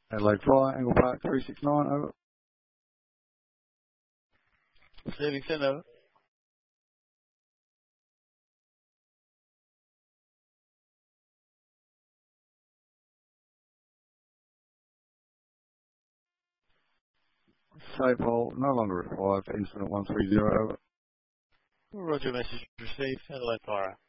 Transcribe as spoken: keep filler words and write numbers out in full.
Adelaide Fire, Angle Park three six nine, over. Receiving send over. Save hole, no longer required for incident one three zero, over. Roger, message received. Adelaide Fire.